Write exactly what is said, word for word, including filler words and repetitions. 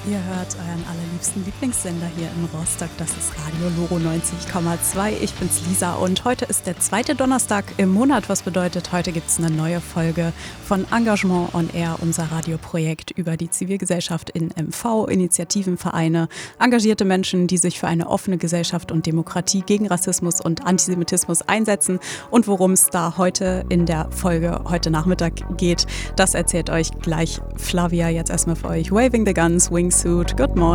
Ihr hört euren allerliebsten Lieblingssender hier in Rostock. Das ist Radio Loro neunzig Komma zwei. Ich bin's Lisa und heute ist der zweite Donnerstag im Monat. Was bedeutet, heute gibt's eine neue Folge von Engagement on Air, unser Radioprojekt über die Zivilgesellschaft in M V, Initiativen, Vereine, engagierte Menschen, die sich für eine offene Gesellschaft und Demokratie gegen Rassismus und Antisemitismus einsetzen. Und worum es da heute in der Folge heute Nachmittag geht, das erzählt euch gleich Flavia. Jetzt erstmal für euch Waving the Guns, Wingsuit, Good Morning.